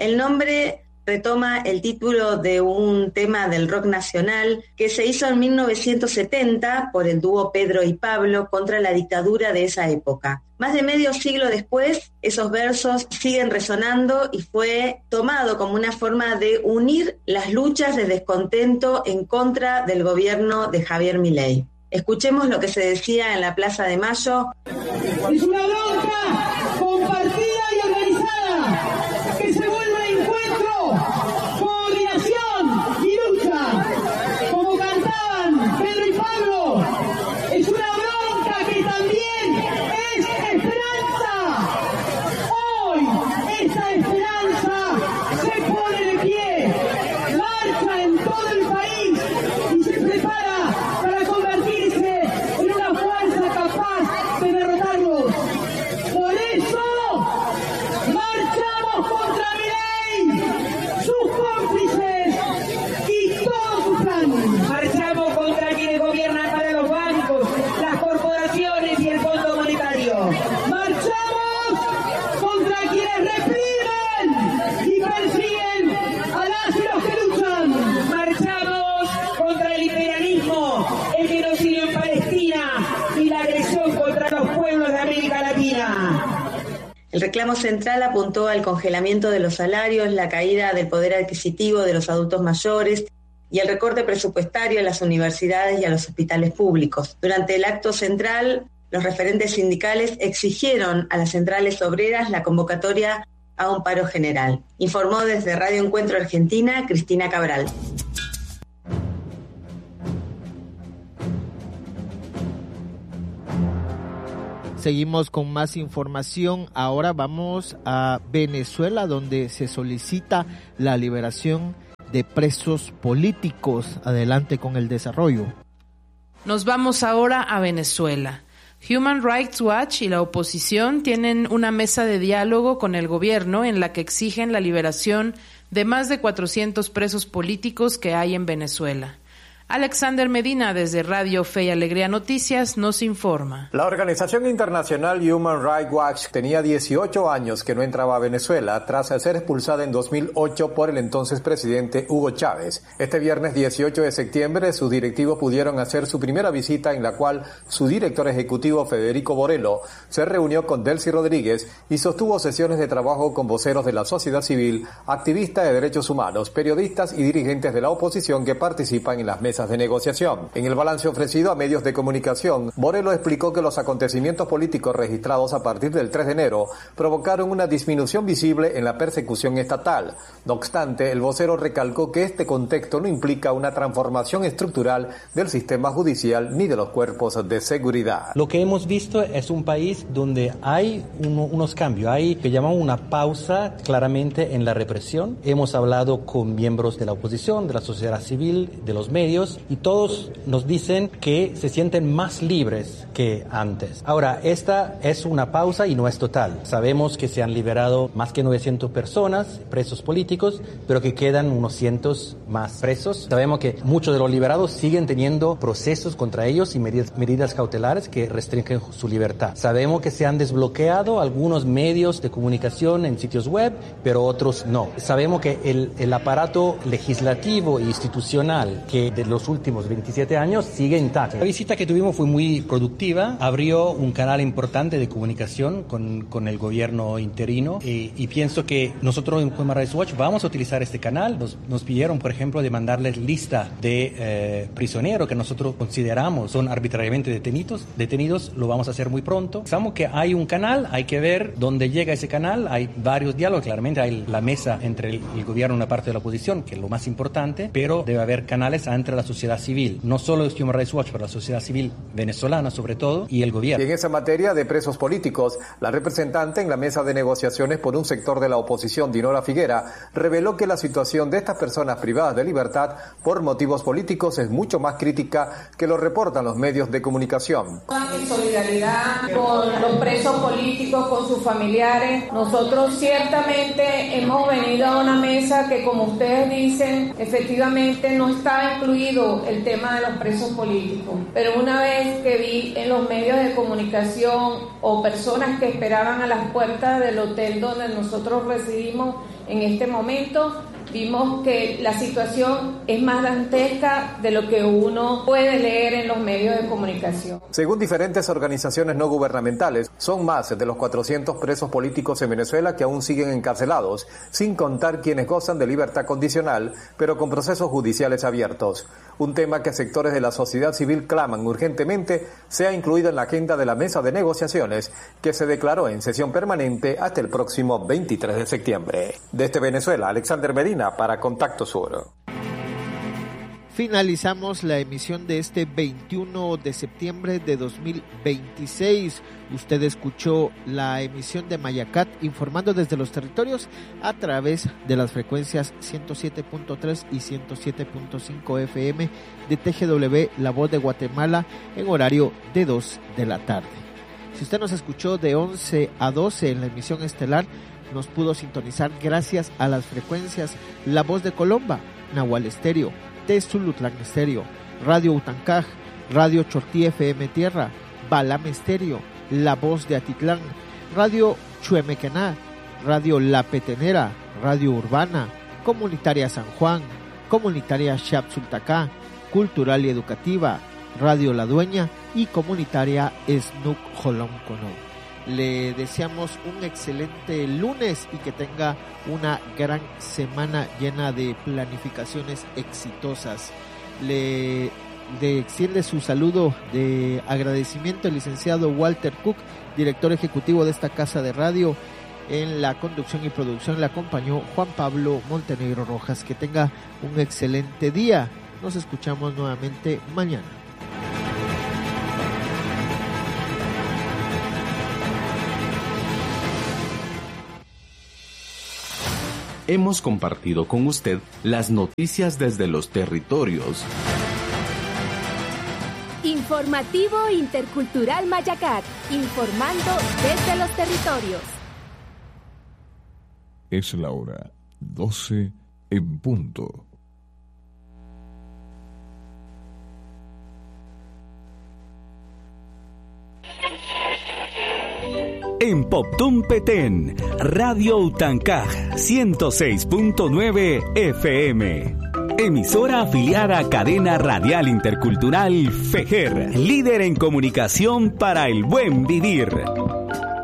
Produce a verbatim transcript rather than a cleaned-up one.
El nombre retoma el título de un tema del rock nacional que se hizo en mil novecientos setenta por el dúo Pedro y Pablo contra la dictadura de esa época. Más de medio siglo después, esos versos siguen resonando y fue tomado como una forma de unir las luchas de descontento en contra del gobierno de Javier Milei. Escuchemos lo que se decía en la Plaza de Mayo. Es una bronca compartida y organizada que se vuelve encuentro, coordinación y lucha, como cantaban Pedro y Pablo. Es una bronca que también es esperanza. Hoy esta esperanza se pone de pie, marcha en todo el país y se prepara para convertirse en una fuerza capaz de derrotarlos. Por eso marchamos contra Milei, sus cómplices y todos sus planes. Marchamos contra quienes gobiernan para los bancos, las corporaciones y el Fondo Monetario. Marchamos contra quienes reprimen y persiguen a las y los que luchan. Marchamos contra el imperialismo, el genocidio en Palestina y la agresión contra los pueblos de América Latina. El reclamo central apuntó al congelamiento de los salarios, la caída del poder adquisitivo de los adultos mayores y el recorte presupuestario a las universidades y a los hospitales públicos. Durante el acto central, los referentes sindicales exigieron a las centrales obreras la convocatoria a un paro general. Informó desde Radio Encuentro Argentina, Cristina Cabral. Seguimos con más información. Ahora vamos a Venezuela, donde se solicita la liberación de presos políticos. Adelante con el desarrollo. Nos vamos ahora a Venezuela. Human Rights Watch y la oposición tienen una mesa de diálogo con el gobierno en la que exigen la liberación de más de cuatrocientos presos políticos que hay en Venezuela. Alexander Medina, desde Radio Fe y Alegría Noticias, nos informa. La organización internacional Human Rights Watch tenía dieciocho años que no entraba a Venezuela tras ser expulsada en dos mil ocho por el entonces presidente Hugo Chávez. Este viernes dieciocho de septiembre, sus directivos pudieron hacer su primera visita, en la cual su director ejecutivo Federico Borello se reunió con Delcy Rodríguez y sostuvo sesiones de trabajo con voceros de la sociedad civil, activistas de derechos humanos, periodistas y dirigentes de la oposición que participan en las mesas de negociación. En el balance ofrecido a medios de comunicación, Borello explicó que los acontecimientos políticos registrados a partir del tres de enero provocaron una disminución visible en la persecución estatal. No obstante, el vocero recalcó que este contexto no implica una transformación estructural del sistema judicial ni de los cuerpos de seguridad. Lo que hemos visto es un país donde hay uno, unos cambios, hay que llamamos una pausa claramente en la represión. Hemos hablado con miembros de la oposición, de la sociedad civil, de los medios, y todos nos dicen que se sienten más libres que antes. Ahora, esta es una pausa y no es total. Sabemos que se han liberado más que novecientas personas, presos políticos, pero que quedan unos cientos más presos. Sabemos que muchos de los liberados siguen teniendo procesos contra ellos y medidas, medidas cautelares que restringen su libertad. Sabemos que se han desbloqueado algunos medios de comunicación en sitios web, pero otros no. Sabemos que el, el aparato legislativo e institucional que de los últimos veintisiete años sigue intacto. La visita que tuvimos fue muy productiva, abrió un canal importante de comunicación con, con el gobierno interino y, y pienso que nosotros en Human Rights Watch vamos a utilizar este canal. Nos, nos pidieron, por ejemplo, de mandarles lista de eh, prisioneros que nosotros consideramos son arbitrariamente detenidos, detenidos, lo vamos a hacer muy pronto. Sabemos que hay un canal, hay que ver dónde llega ese canal, hay varios diálogos, claramente hay la mesa entre el, el gobierno y una parte de la oposición, que es lo más importante, pero debe haber canales entre la sociedad civil, no solo Human Rights Watch, pero la sociedad civil venezolana sobre todo, y el gobierno. Y en esa materia de presos políticos, la representante en la mesa de negociaciones por un sector de la oposición, Dinora Figuera, reveló que la situación de estas personas privadas de libertad por motivos políticos es mucho más crítica que lo reportan los medios de comunicación. En solidaridad con los presos políticos, con sus familiares, nosotros ciertamente hemos venido a una mesa que, como ustedes dicen, efectivamente no está incluida conocido el tema de los presos políticos, pero una vez que vi en los medios de comunicación o personas que esperaban a las puertas del hotel donde nosotros residimos en este momento, vimos que la situación es más dantesca de lo que uno puede leer en los medios de comunicación. Según diferentes organizaciones no gubernamentales, son más de los cuatrocientos presos políticos en Venezuela que aún siguen encarcelados, sin contar quienes gozan de libertad condicional, pero con procesos judiciales abiertos. Un tema que sectores de la sociedad civil claman urgentemente sea incluido en la agenda de la mesa de negociaciones que se declaró en sesión permanente hasta el próximo veintitrés de septiembre. Desde Venezuela, Alexander Medina para Contacto Sur. Finalizamos la emisión de este veintiuno de septiembre de dos mil veintiséis. Usted escuchó la emisión de Mayacat informando desde los territorios a través de las frecuencias ciento siete punto tres y ciento siete punto cinco F M de T G W La Voz de Guatemala en horario de dos de la tarde. Si usted nos escuchó de once a doce en la emisión estelar, nos pudo sintonizar gracias a las frecuencias La Voz de Colomba, Nahual Estéreo, Tezulutlán Estéreo, Radio Utancaj, Radio Chortí F M Tierra, Balam Estéreo, La Voz de Atitlán, Radio Chuemequená, Radio La Petenera, Radio Urbana, Comunitaria San Juan, Comunitaria Xapsultacá, Cultural y Educativa, Radio La Dueña y Comunitaria Snuc Jolón Cono. Le deseamos un excelente lunes y que tenga una gran semana llena de planificaciones exitosas. Le, le extiende su saludo de agradecimiento el licenciado Walter Cook, director ejecutivo de esta casa de radio. En la conducción y producción le acompañó Juan Pablo Montenegro Rojas. Que tenga un excelente día. Nos escuchamos nuevamente mañana. Hemos compartido con usted las noticias desde los territorios. Informativo Intercultural Mayacat, informando desde los territorios. Es la hora doce en punto. En Poptún Petén, Radio Utancaj, ciento seis punto nueve F M. Emisora afiliada a Cadena Radial Intercultural FEJER, líder en comunicación para el buen vivir.